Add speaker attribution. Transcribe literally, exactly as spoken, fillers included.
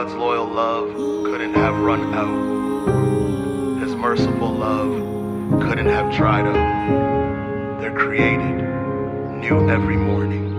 Speaker 1: God's loyal love couldn't have run out. His merciful love couldn't have dried up. They're created new every morning.